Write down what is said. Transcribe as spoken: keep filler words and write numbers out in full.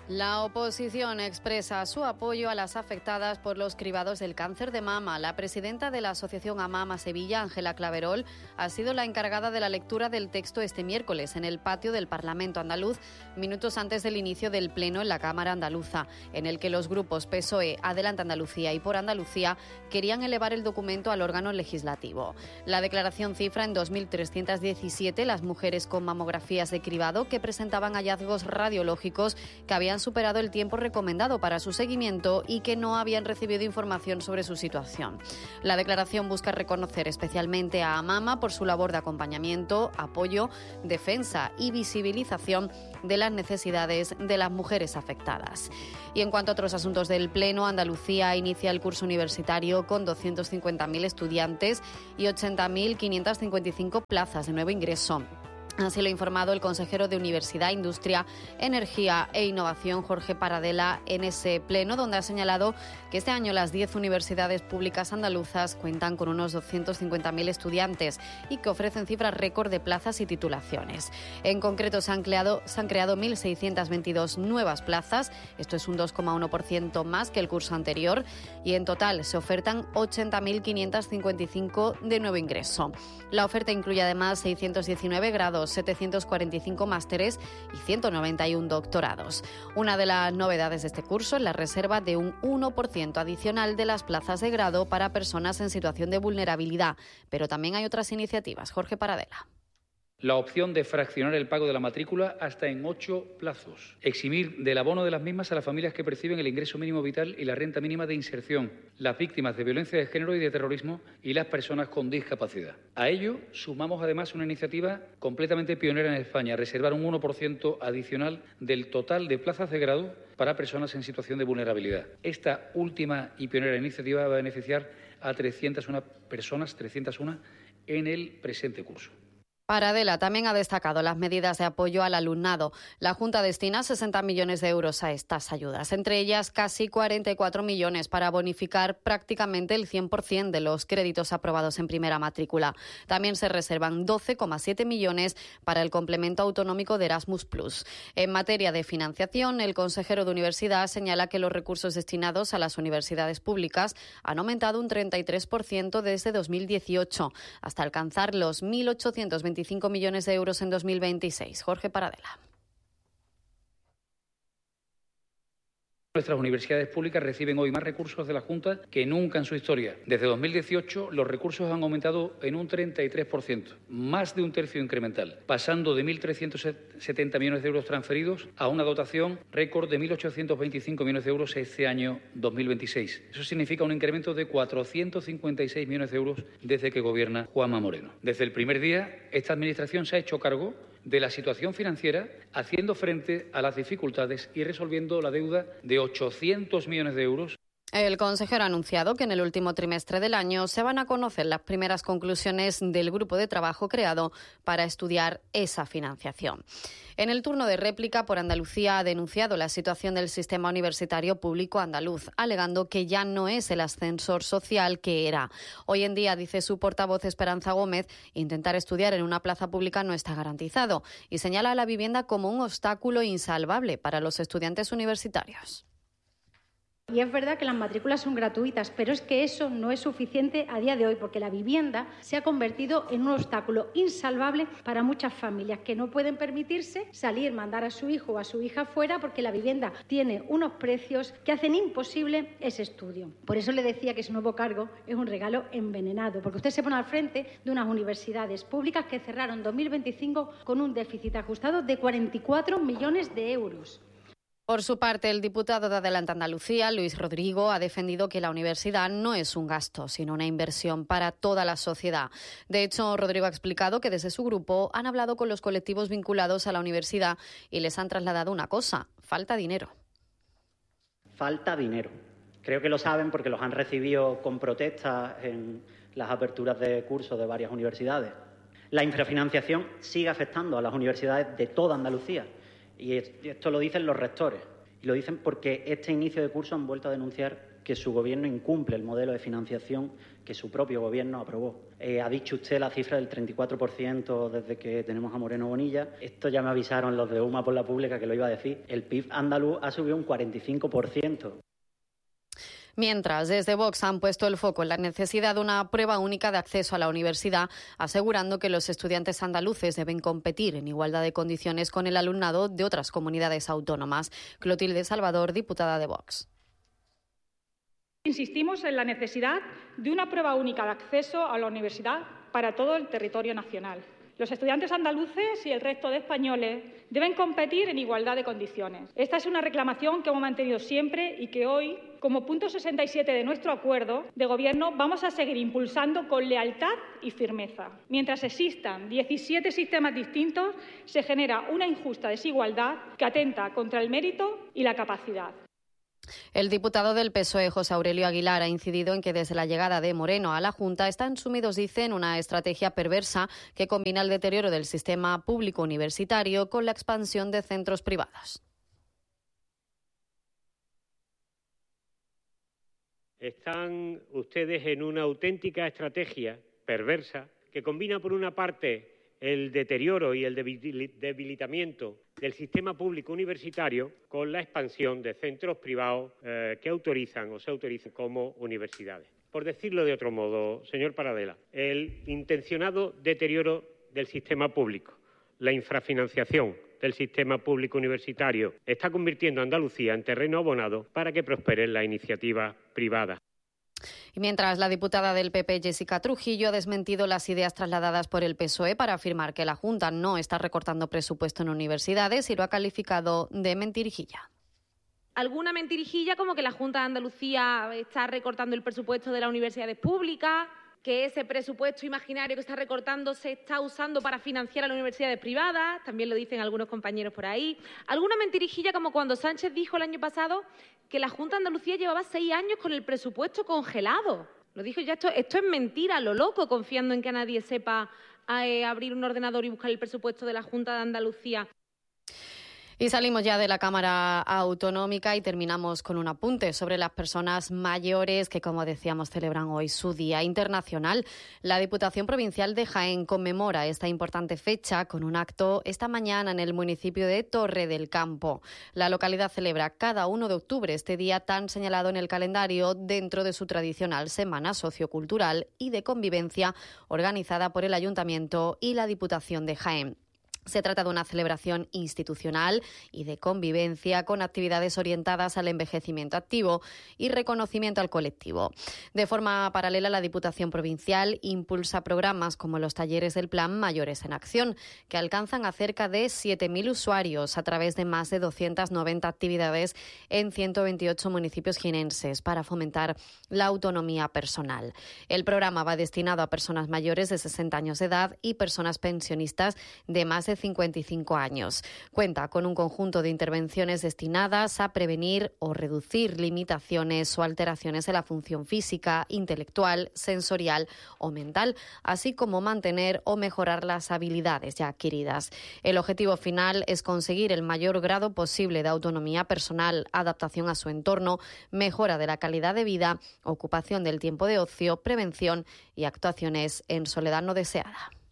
La oposición expresa su apoyo a las afectadas por los cribados del cáncer de mama. La presidenta de la Asociación AMAMA Sevilla, Ángela Claverol, ha sido la encargada de la lectura del texto este miércoles en el patio del Parlamento andaluz, minutos antes del inicio del Pleno en la Cámara andaluza, en el que los grupos P S O E, Adelante Andalucía y Por Andalucía querían elevar el documento al órgano legislativo. La declaración cifra en dos mil trescientas diecisiete las mujeres con mamografías de cribado que presentaban hallazgos radiológicos que habían superado el tiempo recomendado para su seguimiento y que no habían recibido información sobre su situación. La declaración busca reconocer especialmente a AMAMA por su labor de acompañamiento, apoyo, defensa y visibilización de las necesidades de las mujeres afectadas. Y en cuanto a otros asuntos del Pleno, Andalucía inicia el curso universitario con doscientos cincuenta mil estudiantes y ochenta mil quinientas cincuenta y cinco plazas de nuevo ingreso. Así lo ha informado el consejero de Universidad, Industria, Energía e Innovación, Jorge Paradela, en ese pleno, donde ha señalado que este año las diez universidades públicas andaluzas cuentan con unos doscientos cincuenta mil estudiantes y que ofrecen cifras récord de plazas y titulaciones. En concreto, se han creado, se han creado mil seiscientas veintidós nuevas plazas, esto es un dos coma uno por ciento más que el curso anterior, y en total se ofertan ochenta mil quinientos cincuenta y cinco de nuevo ingreso. La oferta incluye además seiscientos diecinueve grados, setecientos cuarenta y cinco másteres y ciento noventa y uno doctorados. Una de las novedades de este curso es la reserva de un uno por ciento adicional de las plazas de grado para personas en situación de vulnerabilidad, pero también hay otras iniciativas. Jorge Paradela. La opción de fraccionar el pago de la matrícula hasta en ocho plazos. Eximir del abono de las mismas a las familias que perciben el ingreso mínimo vital y la renta mínima de inserción, las víctimas de violencia de género y de terrorismo y las personas con discapacidad. A ello sumamos además una iniciativa completamente pionera en España, reservar un uno por ciento adicional del total de plazas de grado para personas en situación de vulnerabilidad. Esta última y pionera iniciativa va a beneficiar a trescientas una personas, trescientas una en el presente curso. Paradela también ha destacado las medidas de apoyo al alumnado. La Junta destina sesenta millones de euros a estas ayudas, entre ellas casi cuarenta y cuatro millones para bonificar prácticamente el cien por ciento de los créditos aprobados en primera matrícula. También se reservan doce coma siete millones para el complemento autonómico de Erasmus plus. En materia de financiación, el consejero de Universidad señala que los recursos destinados a las universidades públicas han aumentado un treinta y tres por ciento desde dos mil dieciocho, hasta alcanzar los mil ochocientos veinticinco millones de euros en dos mil veintiséis. Jorge Paradela. Nuestras universidades públicas reciben hoy más recursos de la Junta que nunca en su historia. Desde dos mil dieciocho los recursos han aumentado en un treinta y tres por ciento, más de un tercio incremental, pasando de mil trescientos setenta millones de euros transferidos a una dotación récord de mil ochocientos veinticinco millones de euros este año dos mil veintiséis. Eso significa un incremento de cuatrocientos cincuenta y seis millones de euros desde que gobierna Juanma Moreno. Desde el primer día, esta Administración se ha hecho cargo de la situación financiera, haciendo frente a las dificultades y resolviendo la deuda de ochocientos millones de euros. El consejero ha anunciado que en el último trimestre del año se van a conocer las primeras conclusiones del grupo de trabajo creado para estudiar esa financiación. En el turno de réplica, Por Andalucía ha denunciado la situación del sistema universitario público andaluz, alegando que ya no es el ascensor social que era. Hoy en día, dice su portavoz Esperanza Gómez, intentar estudiar en una plaza pública no está garantizado y señala a la vivienda como un obstáculo insalvable para los estudiantes universitarios. Y es verdad que las matrículas son gratuitas, pero es que eso no es suficiente a día de hoy, porque la vivienda se ha convertido en un obstáculo insalvable para muchas familias que no pueden permitirse salir, mandar a su hijo o a su hija fuera, porque la vivienda tiene unos precios que hacen imposible ese estudio. Por eso le decía que ese nuevo cargo es un regalo envenenado, porque usted se pone al frente de unas universidades públicas que cerraron dos mil veinticinco con un déficit ajustado de cuarenta y cuatro millones de euros. Por su parte, el diputado de Adelante Andalucía, Luis Rodrigo, ha defendido que la universidad no es un gasto, sino una inversión para toda la sociedad. De hecho, Rodrigo ha explicado que desde su grupo han hablado con los colectivos vinculados a la universidad y les han trasladado una cosa: falta dinero. Falta dinero. Creo que lo saben porque los han recibido con protestas en las aperturas de cursos de varias universidades. La infrafinanciación sigue afectando a las universidades de toda Andalucía. Y esto lo dicen los rectores. Y lo dicen porque este inicio de curso han vuelto a denunciar que su Gobierno incumple el modelo de financiación que su propio Gobierno aprobó. Eh, ha dicho usted la cifra del treinta y cuatro por ciento desde que tenemos a Moreno Bonilla. Esto ya me avisaron los de UMA por la Pública que lo iba a decir. El P I B andaluz ha subido un cuarenta y cinco por ciento. Mientras, desde Vox han puesto el foco en la necesidad de una prueba única de acceso a la universidad, asegurando que los estudiantes andaluces deben competir en igualdad de condiciones con el alumnado de otras comunidades autónomas. Clotilde Salvador, diputada de Vox. Insistimos en la necesidad de una prueba única de acceso a la universidad para todo el territorio nacional. Los estudiantes andaluces y el resto de españoles deben competir en igualdad de condiciones. Esta es una reclamación que hemos mantenido siempre y que hoy, como punto sesenta y siete de nuestro acuerdo de Gobierno, vamos a seguir impulsando con lealtad y firmeza. Mientras existan diecisiete sistemas distintos, se genera una injusta desigualdad que atenta contra el mérito y la capacidad. El diputado del P S O E, José Aurelio Aguilar, ha incidido en que desde la llegada de Moreno a la Junta están sumidos, dice, en una estrategia perversa que combina el deterioro del sistema público universitario con la expansión de centros privados. Están ustedes en una auténtica estrategia perversa que combina, por una parte, el deterioro y el debilitamiento del sistema público universitario con la expansión de centros privados eh, que autorizan o se autorizan como universidades. Por decirlo de otro modo, señor Paradela, el intencionado deterioro del sistema público, la infrafinanciación del sistema público universitario está convirtiendo a Andalucía en terreno abonado para que prosperen las iniciativas privadas. Y mientras, la diputada del P P, Jessica Trujillo, ha desmentido las ideas trasladadas por el P S O E para afirmar que la Junta no está recortando presupuesto en universidades y lo ha calificado de mentirijilla. Alguna mentirijilla como que la Junta de Andalucía está recortando el presupuesto de las universidades públicas, que ese presupuesto imaginario que está recortando se está usando para financiar a las universidades privadas, también lo dicen algunos compañeros por ahí. Alguna mentirijilla como cuando Sánchez dijo el año pasado que la Junta de Andalucía llevaba seis años con el presupuesto congelado. Lo dijo ya, esto, esto es mentira, lo loco, confiando en que nadie sepa eh, abrir un ordenador y buscar el presupuesto de la Junta de Andalucía. Y salimos ya de la Cámara Autonómica y terminamos con un apunte sobre las personas mayores que, como decíamos, celebran hoy su Día Internacional. La Diputación Provincial de Jaén conmemora esta importante fecha con un acto esta mañana en el municipio de Torre del Campo. La localidad celebra cada uno de octubre este día tan señalado en el calendario dentro de su tradicional Semana Sociocultural y de Convivencia organizada por el Ayuntamiento y la Diputación de Jaén. Se trata de una celebración institucional y de convivencia con actividades orientadas al envejecimiento activo y reconocimiento al colectivo. De forma paralela, la Diputación Provincial impulsa programas como los talleres del Plan Mayores en Acción, que alcanzan a cerca de siete mil usuarios a través de más de doscientas noventa actividades en ciento veintiocho municipios jienenses para fomentar la autonomía personal. El programa va destinado a personas mayores de sesenta años de edad y personas pensionistas de más de cincuenta y cinco años. Cuenta con un conjunto de intervenciones destinadas a prevenir o reducir limitaciones o alteraciones de la función física, intelectual, sensorial o mental, así como mantener o mejorar las habilidades ya adquiridas. El objetivo final es conseguir el mayor grado posible de autonomía personal, adaptación a su entorno, mejora de la calidad de vida, ocupación del tiempo de ocio, prevención y actuaciones en soledad no deseada.